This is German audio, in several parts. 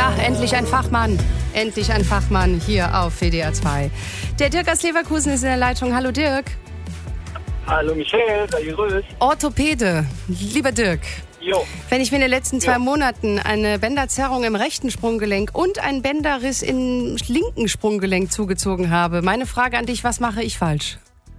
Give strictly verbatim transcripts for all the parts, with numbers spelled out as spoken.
Ja, endlich ein Fachmann. Endlich ein Fachmann hier auf W D R zwei. Der Dirk aus Leverkusen ist in der Leitung. Hallo Dirk. Hallo Michelle, sei gegrüßt. Orthopäde. Lieber Dirk. Jo. Wenn ich mir in den letzten zwei Jo. Monaten eine Bänderzerrung im rechten Sprunggelenk und einen Bänderriss im linken Sprunggelenk zugezogen habe, meine Frage an dich, was mache ich falsch?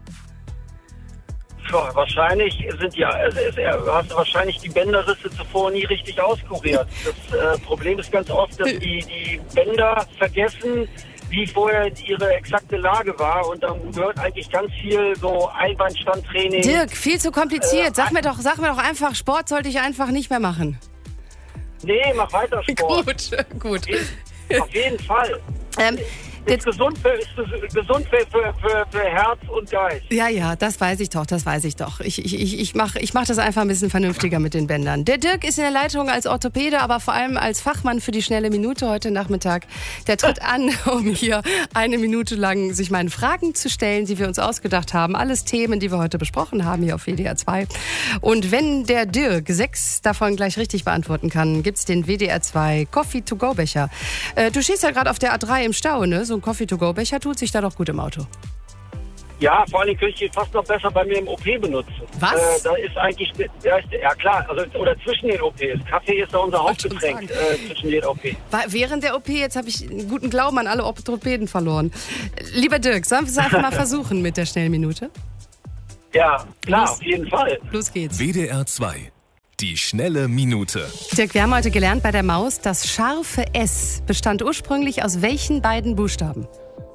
Ja, wahrscheinlich sind ja, also ist, hast du wahrscheinlich die Bänderrisse zuvor nie richtig auskuriert. Das äh, Problem ist ganz oft, dass die, die Bänder vergessen, wie vorher ihre exakte Lage war, und dann gehört eigentlich ganz viel so Einbeinstandtraining. Dirk, viel zu kompliziert. Äh, Sag mir doch, sag mir doch einfach, Sport sollte ich einfach nicht mehr machen. Nee, mach weiter Sport. Gut, gut. Auf jeden Fall. Ähm, Ist gesund für, ist gesund für, für, für, für Herz und Geist. Ja, ja, das weiß ich doch, das weiß ich doch. Ich, ich, ich, ich mache ich mach das einfach ein bisschen vernünftiger mit den Bändern. Der Dirk ist in der Leitung als Orthopäde, aber vor allem als Fachmann für die schnelle Minute heute Nachmittag. Der tritt an, um hier eine Minute lang sich meinen Fragen zu stellen, die wir uns ausgedacht haben. Alles Themen, die wir heute besprochen haben hier auf W D R zwei. Und wenn der Dirk sechs davon gleich richtig beantworten kann, gibt's den W D R zwei Coffee-to-go-Becher. Äh, du stehst ja gerade auf der A drei im Stau, ne? So ein Coffee-to-go-Becher tut sich da doch gut im Auto. Ja, vor allem könnte ich ihn fast noch besser bei mir im O P benutzen. Was? Äh, da ist eigentlich, da ist, ja klar, also, oder zwischen den O Ps. Kaffee ist da unser Hauptgetränk äh, zwischen den O Ps. Während der O P, jetzt habe ich einen guten Glauben an alle Orthopäden verloren. Lieber Dirk, sollen wir es einfach mal versuchen mit der Schnellminute? Ja, klar, Los. auf jeden Fall. Los geht's. W D R zwei. Die schnelle Minute. Dirk, wir haben heute gelernt bei der Maus, das scharfe S bestand ursprünglich aus welchen beiden Buchstaben?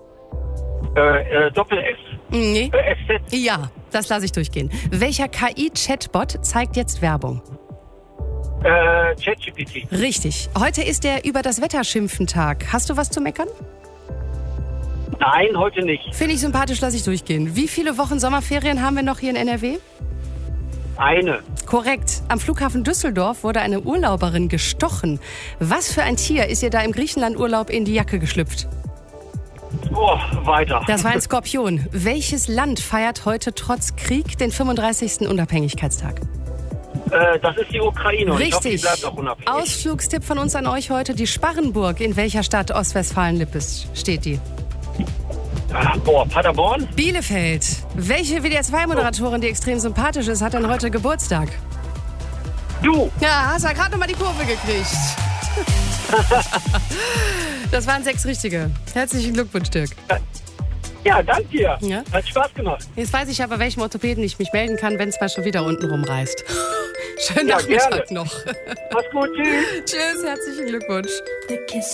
Äh, äh, Doppel-S. Nee. Äh, S Z. Ja, das lasse ich durchgehen. Welcher K I-Chatbot zeigt jetzt Werbung? Äh, ChatGPT. Richtig. Heute ist der Über das Wetter schimpfen Tag. Hast du was zu meckern? Nein, heute nicht. Finde ich sympathisch, lasse ich durchgehen. Wie viele Wochen Sommerferien haben wir noch hier in N R W? Eine. Korrekt. Am Flughafen Düsseldorf wurde eine Urlauberin gestochen. Was für ein Tier ist ihr da im Griechenland-Urlaub in die Jacke geschlüpft? Oh, weiter. Das war ein Skorpion. Welches Land feiert heute trotz Krieg den fünfunddreißigsten Unabhängigkeitstag? Äh, das ist die Ukraine. Und ich hoffe, die Richtig. bleibt auch unabhängig. Ausflugstipp von uns an euch heute. Die Sparrenburg. In welcher Stadt Ostwestfalen-Lippes steht die? Ah, boah, Paderborn? Bielefeld. Welche W D R zwei Moderatorin, die extrem sympathisch ist, hat denn heute Geburtstag? Du. Ja, hast ja gerade noch mal die Kurve gekriegt. Das waren sechs richtige. Herzlichen Glückwunsch, Dirk. Ja, danke dir. Ja? Hat Spaß gemacht. Jetzt weiß ich aber, welchem Orthopäden ich mich melden kann, wenn es mal schon wieder unten rumreißt. Schönen Ja, Nachmittag gerne. noch. Mach's gut, tschüss. Tschüss, herzlichen Glückwunsch.